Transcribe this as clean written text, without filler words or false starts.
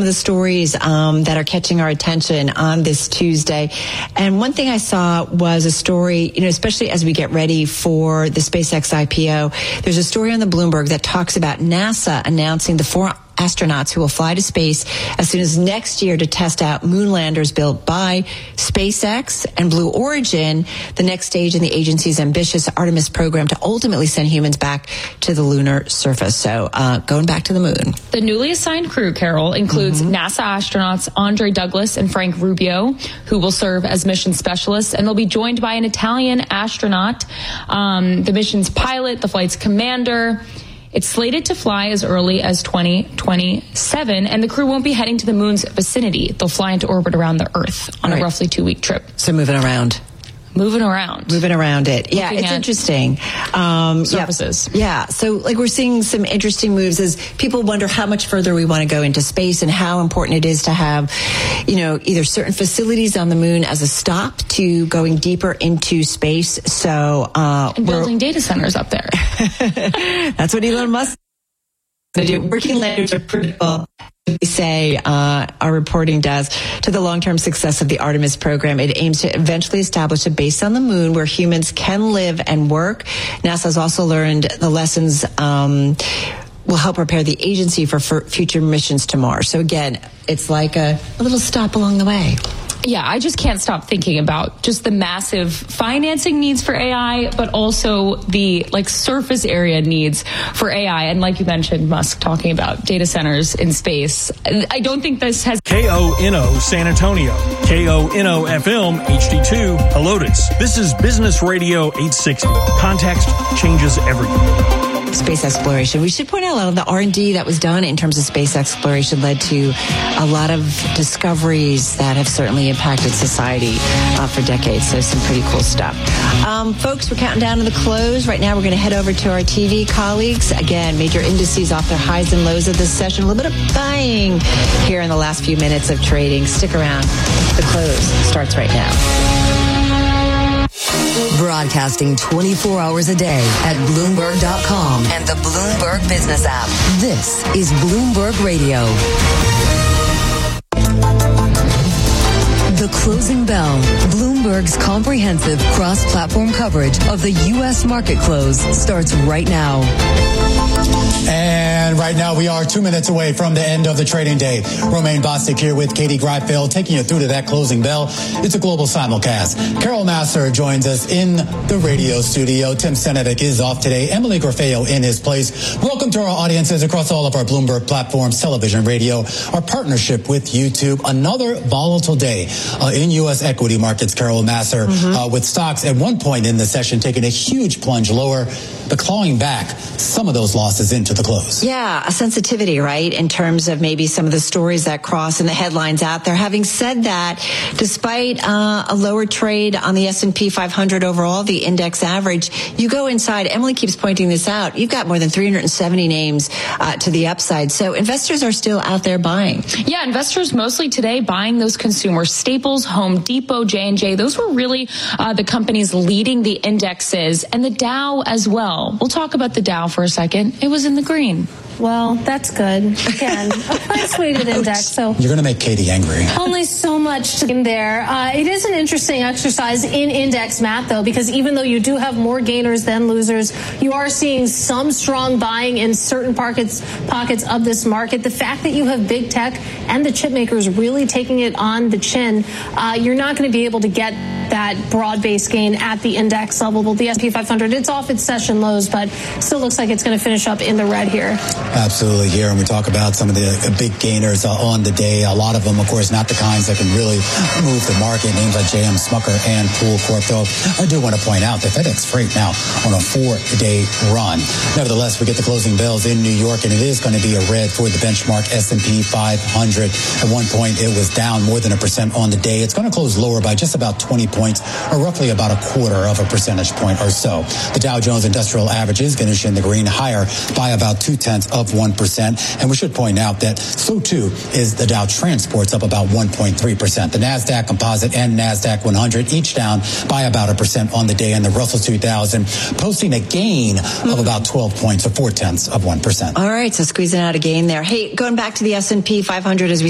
the stories that are catching our attention on this Tuesday. And one thing I saw was a story, especially as we get ready for the SpaceX IPO, there's a story on the Bloomberg that talks about NASA announcing the 4 astronauts who will fly to space as soon as next year to test out moon landers built by SpaceX and Blue Origin, the next stage in the agency's ambitious Artemis program to ultimately send humans back to the lunar surface. So going back to the moon. The newly assigned crew, Carol, includes NASA astronauts Andre Douglas and Frank Rubio, who will serve as mission specialists, and they'll be joined by an Italian astronaut, the mission's pilot, the flight's commander. It's slated to fly as early as 2027, and the crew won't be heading to the moon's vicinity. They'll fly into orbit around the Earth on a roughly 2-week trip. So moving around it. Yeah, it's interesting. Surfaces. Yeah. So we're seeing some interesting moves as people wonder how much further we want to go into space and how important it is to have, either certain facilities on the moon as a stop to going deeper into space. So, and building data centers up there. That's what Elon Musk said. Working landers are critical. We say our reporting does to the long-term success of the Artemis program. It aims to eventually establish a base on the moon where humans can live and work. NASA has also learned the lessons will help prepare the agency for future missions to Mars. So again, it's like a little stop along the way. Yeah, I just can't stop thinking about just the massive financing needs for AI, but also the surface area needs for AI. And like you mentioned, Musk talking about data centers in space. I don't think this has... KONO San Antonio, KONO FM HD2 Helotes. This is Business Radio 860. Context changes everything. Space exploration. We should point out a lot of the R&D that was done in terms of space exploration led to a lot of discoveries that have certainly impacted society for decades. So some pretty cool stuff. Folks, we're counting down to the close. Right now we're going to head over to our TV colleagues. Again, major indices off their highs and lows of this session. A little bit of buying here in the last few minutes of trading. Stick around. The close starts right now. Broadcasting 24 hours a day at Bloomberg.com and the Bloomberg Business app. This is Bloomberg Radio. The Closing Bell, Bloomberg's comprehensive cross-platform coverage of the U.S. market close starts right now. And right now we are 2 minutes away from the end of the trading day. Romaine Bostick here with Katie Greifeld taking you through to that closing bell. It's a global simulcast. Carol Massar joins us in the radio studio. Tim Senevic is off today. Emily Grafeo in his place. Welcome to our audiences across all of our Bloomberg platforms, television, radio, our partnership with YouTube. Another volatile day in U.S. equity markets, Carol Massar, with stocks at one point in the session taking a huge plunge lower, but clawing back some of those losses into the close. Yeah, a sensitivity, right, in terms of maybe some of the stories that cross in the headlines out there. Having said that, despite a lower trade on the S&P 500 overall, the index average, you go inside, Emily keeps pointing this out, you've got more than 370 names to the upside. So investors are still out there buying. Yeah, investors mostly today buying those consumer staples, Home Depot, J&J. Those were really the companies leading the indexes, and the Dow as well. We'll talk about the Dow for a second. It was in the green. Well, that's good. Again, a price-weighted index. So you're going to make Katie angry. Only so much in there. It is an interesting exercise in index math, though, because even though you do have more gainers than losers, you are seeing some strong buying in certain pockets of this market. The fact that you have big tech and the chip makers really taking it on the chin, you're not going to be able to get that broad-based gain at the index level. Well, the S&P 500, it's off its session lows, but still looks like it's going to finish up in the red here. Absolutely. Here, and we talk about some of the big gainers on the day. A lot of them, of course, not the kinds that can really move the market. Names like JM Smucker and Pool Corp. Though I do want to point out that FedEx Freight now on a 4-day run. Nevertheless, we get the closing bells in New York, and it is going to be a red for the benchmark S&P 500. At one point, it was down more than 1% on the day. It's going to close lower by just about 20 points, or roughly about 0.25 percentage point or so. The Dow Jones Industrial Average is finishing the green higher by about 0.2%. And we should point out that so too is the Dow Transports up about 1.3%. The NASDAQ Composite and NASDAQ 100 each down by about 1% on the day, and the Russell 2000 posting a gain of about 12 points or 0.4%. All right, so squeezing out a gain there. Hey, going back to the S&P 500 as we